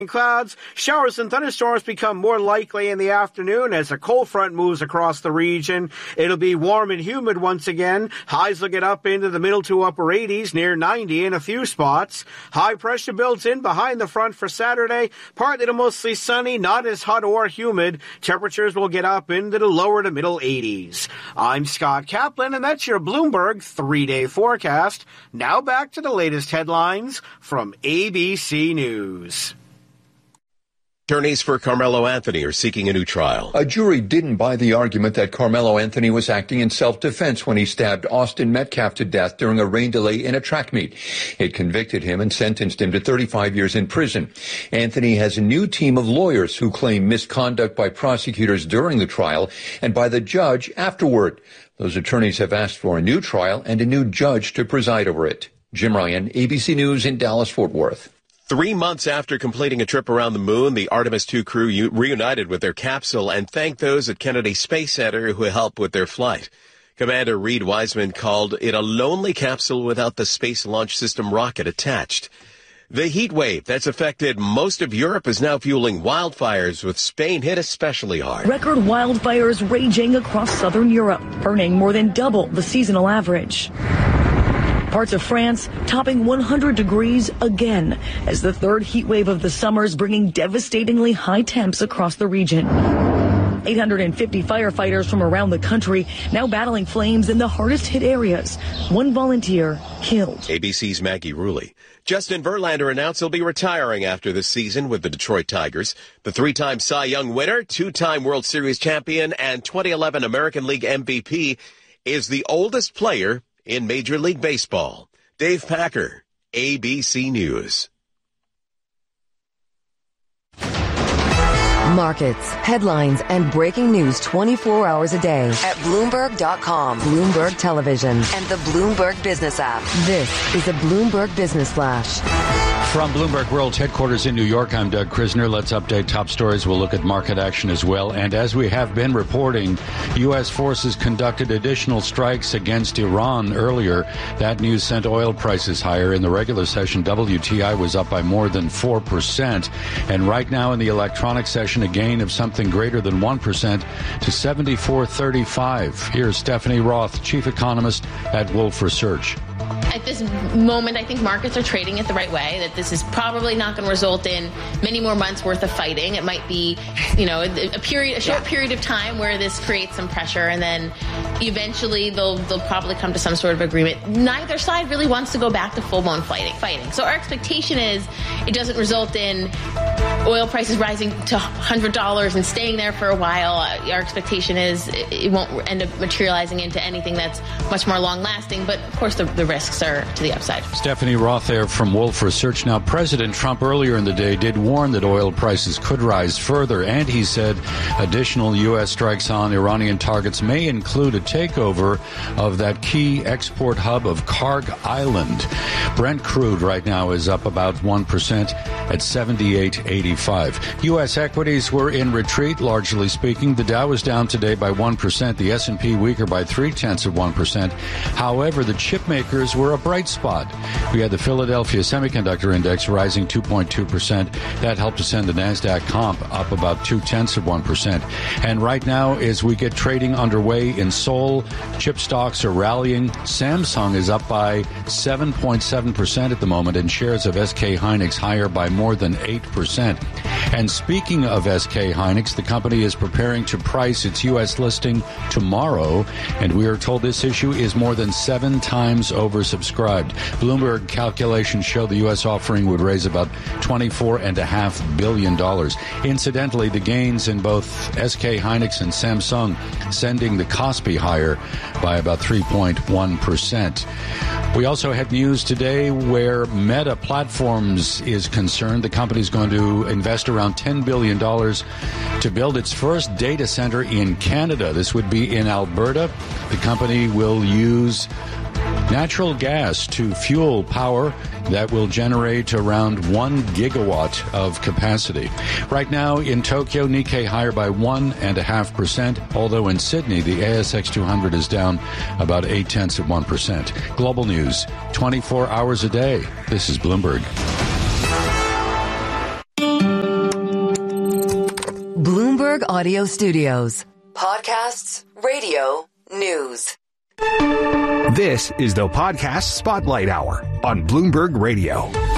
Clouds, showers and thunderstorms become more likely in the afternoon as a cold front moves across the region. It'll be warm and humid once again. Highs will get up into the middle to upper 80s, near 90 in a few spots. High pressure builds in behind the front for Saturday. Partly to mostly sunny, not as hot or humid. Temperatures will get up into the lower to middle 80s. I'm Scott Kaplan, and that's your Bloomberg 3-day forecast. Now back to the latest headlines from ABC News. Attorneys for Carmelo Anthony are seeking a new trial. A jury didn't buy the argument that Carmelo Anthony was acting in self-defense when he stabbed Austin Metcalf to death during a rain delay in a track meet. It convicted him and sentenced him to 35 years in prison. Anthony has a new team of lawyers who claim misconduct by prosecutors during the trial and by the judge afterward. Those attorneys have asked for a new trial and a new judge to preside over it. Jim Ryan, ABC News in Dallas-Fort Worth. 3 months after completing a trip around the moon, the Artemis II crew reunited with their capsule and thanked those at Kennedy Space Center who helped with their flight. Commander Reed Wiseman called it a lonely capsule without the Space Launch System rocket attached. The heat wave that's affected most of Europe is now fueling wildfires, with Spain hit especially hard. Record wildfires raging across southern Europe, burning more than double the seasonal average. Parts of France topping 100 degrees again as the third heat wave of the summer is bringing devastatingly high temps across the region. 850 firefighters from around the country now battling flames in the hardest hit areas. One volunteer killed. ABC's Maggie Rulli. Justin Verlander announced he'll be retiring after this season with the Detroit Tigers. The 3-time Cy Young winner, 2-time World Series champion, and 2011 American League MVP is the oldest player in Major League Baseball. Dave Packer, ABC News. Markets, headlines, and breaking news 24 hours a day at Bloomberg.com, Bloomberg Television, and the Bloomberg Business app. This is a Bloomberg Business Flash. From Bloomberg World Headquarters in New York, I'm Doug Krisner. Let's update top stories. We'll look at market action as well. And as we have been reporting, U.S. forces conducted additional strikes against Iran earlier. That news sent oil prices higher. In the regular session, WTI was up by more than 4%. And right now in the electronic session, a gain of something greater than 1% to 74.35. Here's Stephanie Roth, chief economist at Wolfe Research. At this moment, I think markets are trading it the right way, that this is probably not going to result in many more months worth of fighting. It might be, a short period of time where this creates some pressure, and then eventually they'll probably come to some sort of agreement. Neither side really wants to go back to full-blown fighting. So our expectation is it doesn't result in oil prices rising to $100 and staying there for a while. Our expectation is it won't end up materializing into anything that's much more long-lasting, but of course the risks are to the upside. Stephanie Roth there from Wolfe Research. Now, President Trump earlier in the day did warn that oil prices could rise further, and he said additional U.S. strikes on Iranian targets may include a takeover of that key export hub of Karg Island. Brent crude right now is up about 1% at $78.85. U.S. equities were in retreat, largely speaking. The Dow was down today by 1%, the S&P weaker by 0.3%. However, the chip makers were a bright spot. We had the Philadelphia Semiconductor Index rising 2.2%. That helped to send the NASDAQ comp up about 0.2%. And right now, as we get trading underway in Seoul, chip stocks are rallying. Samsung is up by 7.7% at the moment, and shares of SK Hynix higher by more than 8%. And speaking of SK Hynix, the company is preparing to price its U.S. listing tomorrow, and we are told this issue is more than 7 times oversubscribed. Bloomberg calculations show the U.S. offering would raise about $24.5 billion. Incidentally, the gains in both SK Hynix and Samsung sending the Kospi higher by about 3.1%. We also had news today where Meta Platforms is concerned. The company is going to invest around $10 billion to build its first data center in Canada. This would be in Alberta. The company will use natural gas to fuel power that will generate around 1 gigawatt of capacity. Right now in Tokyo, Nikkei higher by 1.5%, although in Sydney, the ASX 200 is down about 0.8%. Global news, 24 hours a day. This is Bloomberg. Bloomberg Audio Studios. Podcasts, radio, news. This is the Podcast Spotlight Hour on Bloomberg Radio.